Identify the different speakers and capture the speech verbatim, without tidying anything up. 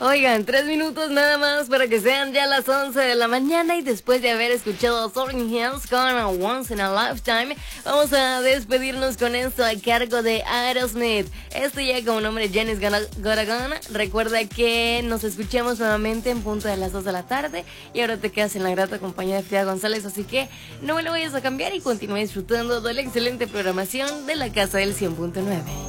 Speaker 1: Oigan, tres minutos nada más para que sean ya las once de la mañana y después de haber escuchado Sorting Hills con Once in a Lifetime, vamos a despedirnos con esto a cargo de Aerosmith. Esto ya como nombre Janis Goragona. Recuerda que nos escuchamos nuevamente en punto de las dos de la tarde y ahora te quedas en la grata compañía de Frida González, así que no me lo vayas a cambiar y continúa disfrutando de la excelente programación de la Casa del cien punto nueve.